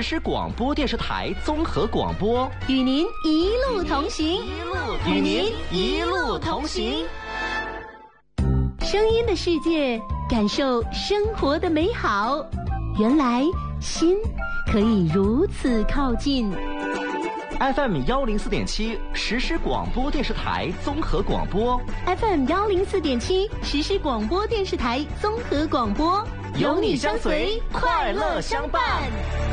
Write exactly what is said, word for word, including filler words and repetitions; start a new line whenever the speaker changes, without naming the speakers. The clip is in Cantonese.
施广播电视台综合广播，
与您一路同行，
与您一路同行。
声音的世界，感受生活的美好。原来心可以如此靠近。
F M 幺零四点七实施广播电视台综合广播
，F M 幺零四点七实施广播电视台综合广播，
有你相随，快乐相伴。